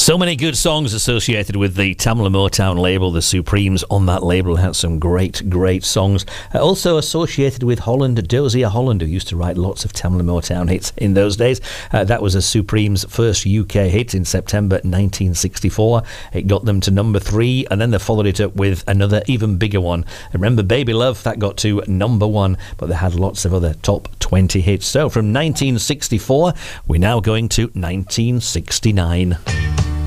So many good songs associated with the Tamla Motown label. The Supremes on that label had some great songs. Also associated with Holland, Dozier Holland, who used to write lots of Tamla Motown hits in those days. That was a Supremes' first UK hit in September 1964. It got them to number 3, and then they followed it up with another even bigger one. Remember Baby Love? That got to number 1, but they had lots of other top 20 hits. So from 1964, we're now going to 1969.